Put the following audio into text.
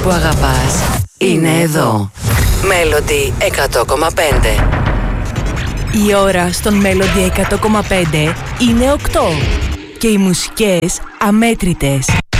που αγαπάς είναι εδώ. Melody 100,5. Η ώρα στον Melody 100,5 είναι 8 και οι μουσικές αμέτρητες.